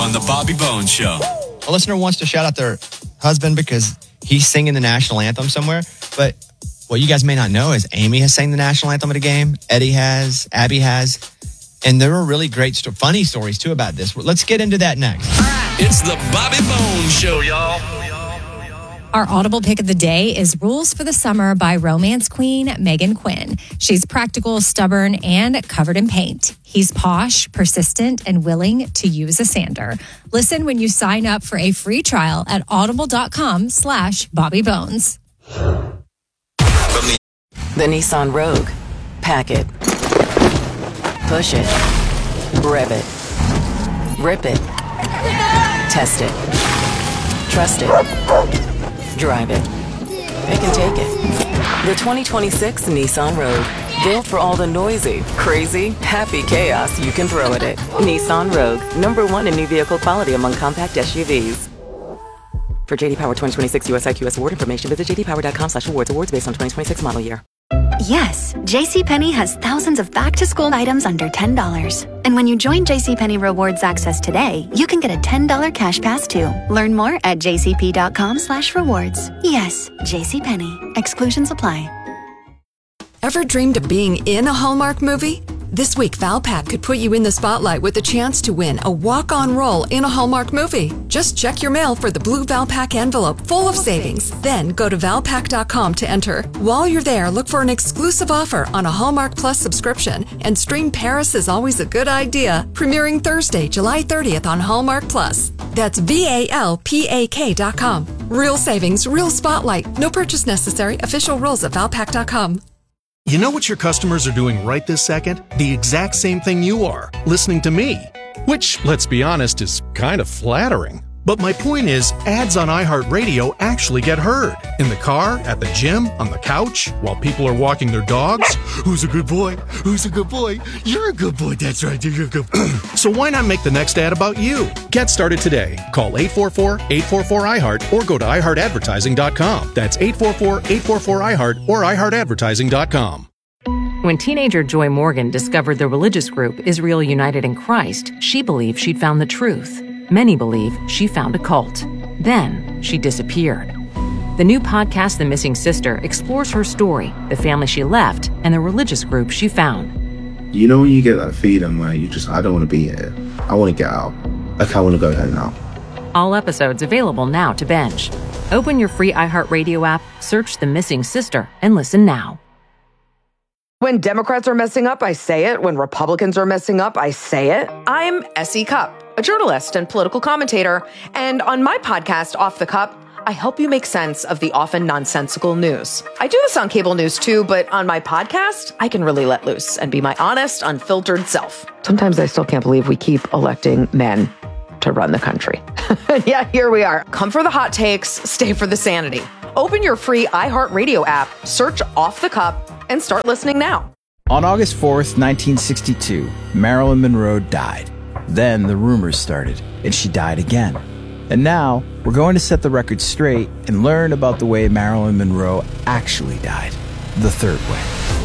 On the Bobby Bones Show. A listener wants to shout out their husband because he's singing the national anthem somewhere. But what you guys may not know is Amy has sang the national anthem at a game. Eddie has. Abby has. And there were really great, funny stories, too, about this. Let's get into that next. It's the Bobby Bones Show, y'all. Our Audible pick of the day is Rules for the Summer by romance queen Meghan Quinn. She's practical, stubborn, and covered in paint. He's posh, persistent, and willing to use a sander. Listen when you sign up for a free trial at audible.com/BobbyBones. The Nissan Rogue. Pack it. Push it. Rev it. Rip it. Test it. Trust it. Drive it. They can take it. The 2026 Nissan Rogue. Built for all the noisy, crazy, happy chaos you can throw at it. Nissan Rogue. #1 in new vehicle quality among compact SUVs. For JD Power 2026 US IQS award information, visit jdpower.com/awards. Awards based on 2026 model year. Yes, JCPenney has thousands of back-to-school items under $10. And when you join JCPenney Rewards Access today, you can get a $10 cash pass too. Learn more at jcp.com/rewards. Yes, JCPenney. Exclusions apply. Ever dreamed of being in a Hallmark movie? This week, Valpak could put you in the spotlight with a chance to win a walk-on role in a Hallmark movie. Just check your mail for the blue Valpak envelope full of savings. Then go to valpak.com to enter. While you're there, look for an exclusive offer on a Hallmark Plus subscription and stream Paris is Always a Good Idea, premiering Thursday, July 30th on Hallmark Plus. That's VALPAK.com. Real savings, real spotlight. No purchase necessary. Official rules at valpak.com. You know what your customers are doing right this second? The exact same thing you are, listening to me. Which, let's be honest, is kind of flattering. But my point is, ads on iHeartRadio actually get heard. In the car, at the gym, on the couch, while people are walking their dogs. Who's a good boy? Who's a good boy? You're a good boy. That's right. You're a good boy. So why not make the next ad about you? Get started today. Call 844-844-iHeart or go to iHeartAdvertising.com. That's 844-844-iHeart or iHeartAdvertising.com. When teenager Joy Morgan discovered the religious group Israel United in Christ, she believed she'd found the truth. Many believe she found a cult. Then she disappeared. The new podcast, The Missing Sister, explores her story, the family she left, and the religious group she found. You know when you get that feeling where I don't want to be here. I want to get out. Like, I want to go home now. All episodes available now to binge. Open your free iHeartRadio app, search The Missing Sister, and listen now. When Democrats are messing up, I say it. When Republicans are messing up, I say it. I'm S.E. Cupp, a journalist and political commentator. And on my podcast, Off the Cup, I help you make sense of the often nonsensical news. I do this on cable news too, but on my podcast, I can really let loose and be my honest, unfiltered self. Sometimes I still can't believe we keep electing men to run the country. Yeah, here we are. Come for the hot takes, stay for the sanity. Open your free iHeartRadio app, search Off the Cup, and start listening now. On August 4th, 1962, Marilyn Monroe died. Then the rumors started, and she died again. And now, we're going to set the record straight and learn about the way Marilyn Monroe actually died, the third way.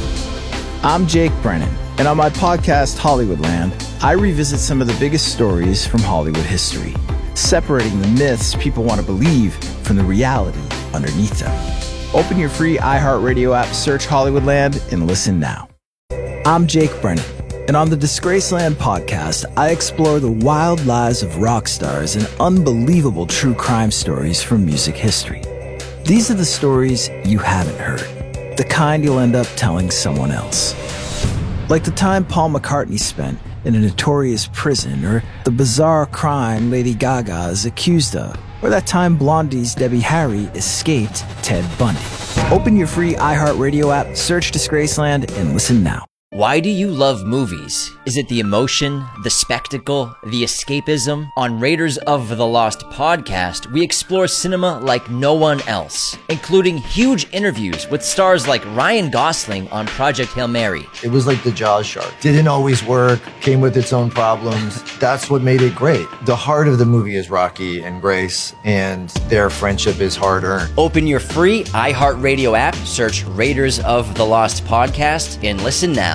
I'm Jake Brennan, and on my podcast, Hollywoodland, I revisit some of the biggest stories from Hollywood history, separating the myths people want to believe from the reality underneath them. Open your free iHeartRadio app, search Hollywoodland, and listen now. I'm Jake Brennan, and on the Disgraceland podcast, I explore the wild lives of rock stars and unbelievable true crime stories from music history. These are the stories you haven't heard, the kind you'll end up telling someone else. Like the time Paul McCartney spent in a notorious prison, or the bizarre crime Lady Gaga is accused of, or that time Blondie's Debbie Harry escaped Ted Bundy. Open your free iHeartRadio app, search Disgraceland, and listen now. Why do you love movies? Is it the emotion, the spectacle, the escapism? On Raiders of the Lost podcast, we explore cinema like no one else, including huge interviews with stars like Ryan Gosling on Project Hail Mary. It was like the Jaws shark. Didn't always work, came with its own problems. That's what made it great. The heart of the movie is Rocky and Grace, and their friendship is hard-earned. Open your free iHeartRadio app, search Raiders of the Lost podcast, and listen now.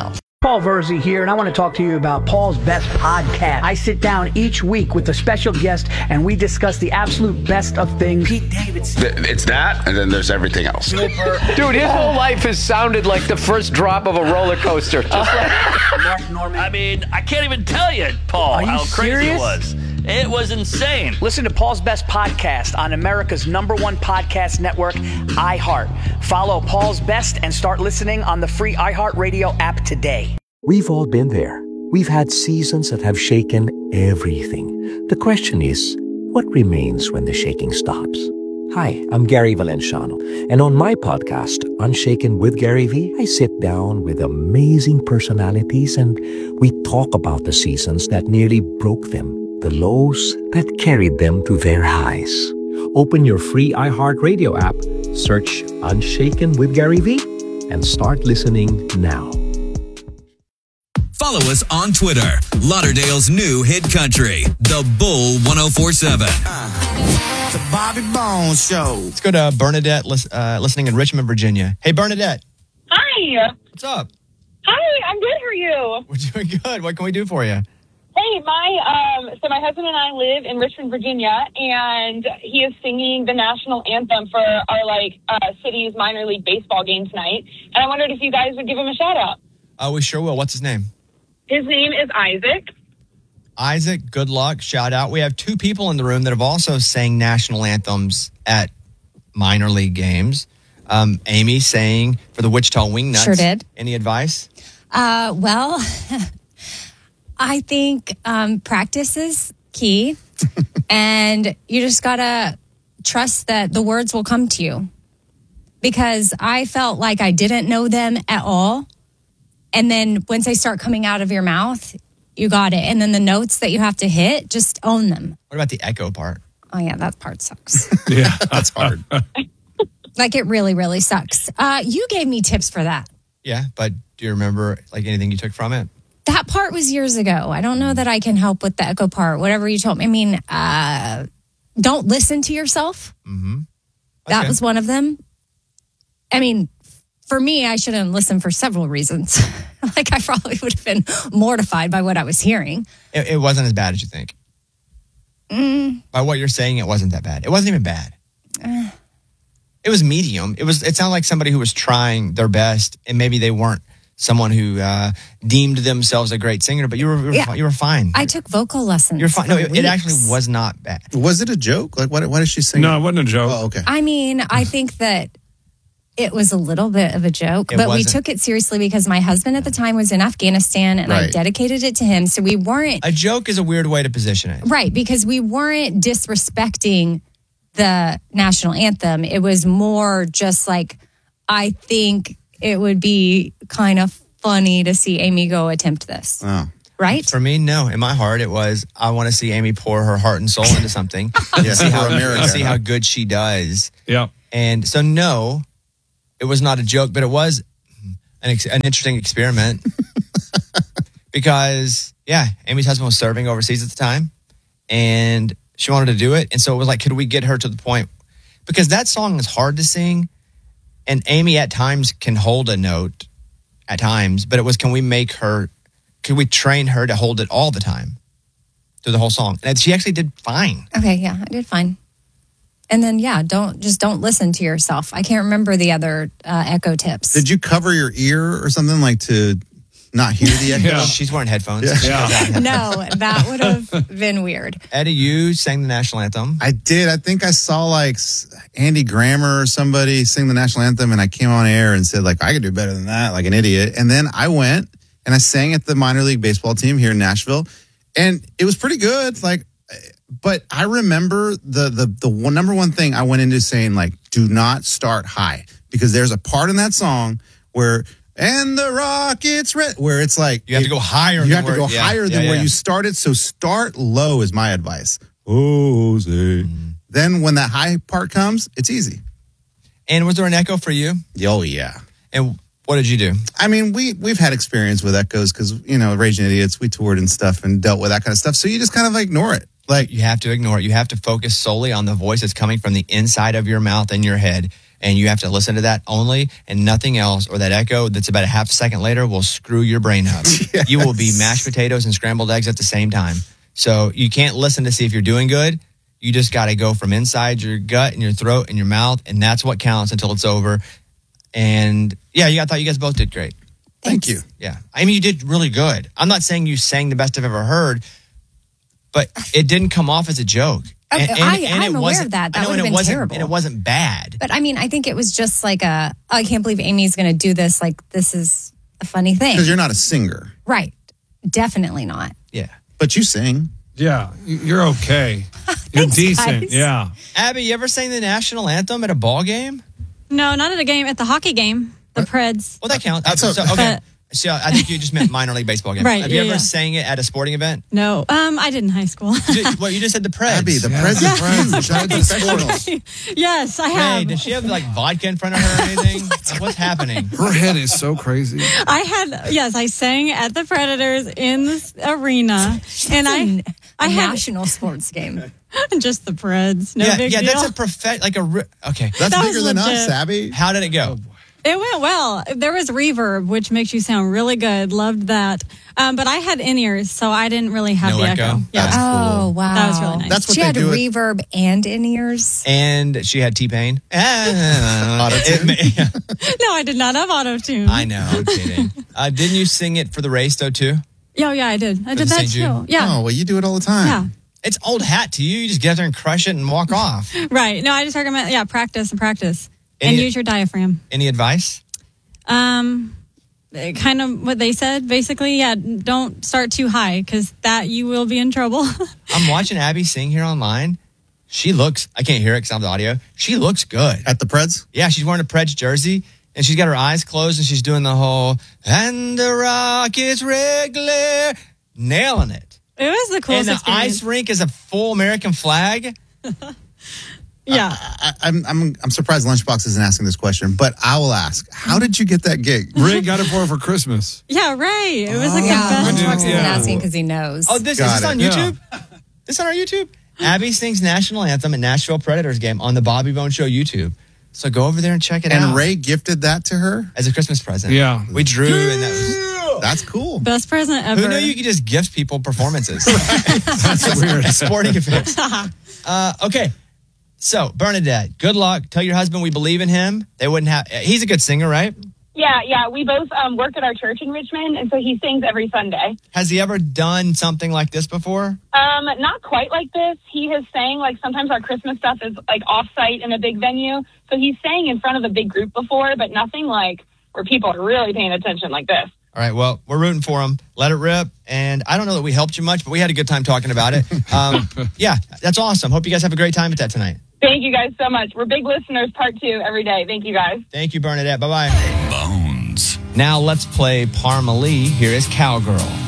Paul Verzi here, and I want to talk to you about Paul's Best Podcast. I sit down each week with a special guest, and we discuss the absolute best of things. Pete Davidson. It's that, and then there's everything else. Dude, his whole life has sounded like the first drop of a roller coaster. Just like Mark Norman. I mean, I can't even tell you, Paul, how crazy it was. It was insane. Listen to Paul's Best Podcast on America's #1 podcast network, iHeart. Follow Paul's Best and start listening on the free iHeartRadio app today. We've all been there. We've had seasons that have shaken everything. The question is, what remains when the shaking stops? Hi, I'm Gary Valenciano, and on my podcast, Unshaken with Gary V, I sit down with amazing personalities and we talk about the seasons that nearly broke them, the lows that carried them to their highs. Open your free iHeartRadio app, search Unshaken with Gary V, and start listening now. Follow us on Twitter. Lauderdale's new hit country, The Bull 1047. The Bobby Bones Show. Let's go to Bernadette listening in Richmond, Virginia. Hey, Bernadette. Hi. What's up? Hi, I'm good. How are you? We're doing good. What can we do for you? Hey, my husband and I live in Richmond, Virginia, and he is singing the national anthem for our city's minor league baseball game tonight. And I wondered if you guys would give him a shout out. We sure will. What's his name? His name is Isaac. Isaac, good luck. Shout out. We have two people in the room that have also sang national anthems at minor league games. Amy sang for the Wichita Wingnuts. Sure did. Any advice? Well, I think practice is key. And you just got to trust that the words will come to you. Because I felt like I didn't know them at all. And then once they start coming out of your mouth, you got it. And then the notes that you have to hit, just own them. What about the echo part? Oh, yeah, that part sucks. Yeah, that's hard. Like, it really, really sucks. You gave me tips for that. Yeah, but do you remember anything you took from it? That part was years ago. I don't know that I can help with the echo part. Whatever you told me. I mean, don't listen to yourself. Mm-hmm. That was one of them. I mean, for me, I shouldn't listen for several reasons. Like, I probably would have been mortified by what I was hearing. It wasn't as bad as you think. By what you're saying, it wasn't that bad. It wasn't even bad. It was medium. It sounded like somebody who was trying their best, and maybe they weren't someone who deemed themselves a great singer, but you were fine. I took vocal lessons. You're fine. No, it actually was not bad. Was it a joke? Like, what did she sing? No, it wasn't a joke. Oh, okay. I mean, I think that it was a little bit of a joke, but we took it seriously because my husband at the time was in Afghanistan and I dedicated it to him. So we weren't... A joke is a weird way to position it. Right, because we weren't disrespecting the national anthem. It was more just like, I think it would be kind of funny to see Amy go attempt this. Oh. Right? For me, no. In my heart, it was, I want to see Amy pour her heart and soul into something. See how good she does. Yeah. And so, no, it was not a joke, but it was an interesting experiment. Because, Amy's husband was serving overseas at the time, and she wanted to do it. And so it was like, could we get her to the point? Because that song is hard to sing, and Amy at times can hold a note at times, but it was, could we train her to hold it all the time through the whole song? And she actually did fine. Okay, yeah, I did fine. And then, don't listen to yourself. I can't remember the other echo tips. Did you cover your ear or something to not hear the echo? Yeah. She's wearing headphones. Yeah. No, that would have been weird. Eddie, you sang the national anthem. I did. I think I saw Andy Grammer or somebody sing the national anthem, and I came on air and said I could do better than that, like an idiot. And then I went and I sang at the minor league baseball team here in Nashville, and it was pretty good. But I remember the number one thing I went into saying, do not start high, because there's a part in that song where, and the Rockets red, where it's you have to go higher. You have to go higher than where you started. So start low is my advice. Jose. Then when that high part comes, it's easy. And was there an echo for you? Oh, yeah. And what did you do? I mean, we've had experience with echoes because, Raging Idiots, we toured and stuff and dealt with that kind of stuff. So you just kind of ignore it. You have to ignore it. You have to focus solely on the voice that's coming from the inside of your mouth and your head. and you have to listen to that only and nothing else, or that echo that's about a half a second later will screw your brain up. Yes. You will be mashed potatoes and scrambled eggs at the same time. So you can't listen to see if you're doing good. You just got to go from inside your gut and your throat and your mouth, and that's what counts until it's over. And yeah, I thought you guys both did great. Thank you. Yeah. I mean, you did really good. I'm not saying you sang the best I've ever heard, but it didn't come off as a joke. I'm aware of that. That would have been terrible. And it wasn't bad. But I mean, I think it was just like I can't believe Amy's going to do this. Like, this is a funny thing. Because you're not a singer. Right. Definitely not. Yeah. But you sing. Yeah. You're okay. You're decent. guys. Yeah. Abby, you ever sang the national anthem at a ball game? No, not at a game. At the hockey game, the Preds. Well, that counts. Okay. So I think you just meant minor league baseball game. Right, Have you yeah, ever yeah. sang it at a sporting event? No, I did in high school. Well, you just said the Preds. Abby, the Preds are huge. Yes, I have. Hey, does she have like vodka in front of her or anything? What's happening? Her head is so crazy. I sang at the Predators in the arena, and I had national sports game. Just the Preds. No big deal. That's okay. That's That bigger was than us, legit. Abby. How did it go? It went well. There was reverb, which makes you sound really good. Loved that. But I had in-ears, so I didn't really have No the echo? Yeah. That's Oh, wow. That was really nice. That's what She they had do. reverb and in-ears. And she had T-Pain. Auto-tune. No, I did not have auto-tune. I know. I'm kidding. Didn't you sing it for the race, though, too? Yeah, I did. I For did the that St. Jude? too. Yeah. Oh, well, you do it all the time. Yeah. It's old hat to you. You just get out there and crush it and walk off. Right. No, I just recommend, practice and practice. Any- And use your diaphragm. Any advice? Kind of what they said, basically. Yeah, don't start too high because that you will be in trouble. I'm watching Abby sing here online. She looks, I can't hear it because I have the audio. She looks good. At the Preds? Yeah, she's wearing a Preds jersey and she's got her eyes closed and she's doing the whole, and the Rockets red glare, nailing it. It was the coolest And the experience. ice rink is a full American flag. Yeah. I'm surprised Lunchbox isn't asking this question, but I will ask. How did you get that gig? Ray got it for her for Christmas. Yeah, right. It was like Yeah, the best. Lunchbox isn't Yeah. asking because he knows. Oh, is this Got on it. YouTube? This on our YouTube? Abby sings national anthem at Nashville Predators game on the Bobby Bone Show YouTube. So go over there and check it out. And Ray gifted that to her? As a Christmas present. Yeah. We drew and that was... That's cool. Best present ever. Who knew you could just gift people performances? That's weird. Sporting events. Okay. So, Bernadette, good luck. Tell your husband we believe in him. They wouldn't have... He's a good singer, right? Yeah. We both work at our church in Richmond, and so he sings every Sunday. Has he ever done something like this before? Not quite like this. He has sang, like, sometimes our Christmas stuff is, like, off-site in a big venue. So he's sang in front of a big group before, but nothing, like, where people are really paying attention like this. All right, well, we're rooting for him. Let it rip. And I don't know that we helped you much, but we had a good time talking about it. Yeah, that's awesome. Hope you guys have a great time at that tonight. Thank you guys so much. We're big listeners, part 2, every day. Thank you guys. Thank you, Bernadette. Bye-bye. Bones. Now let's play Parma Lee. Here is Cowgirl.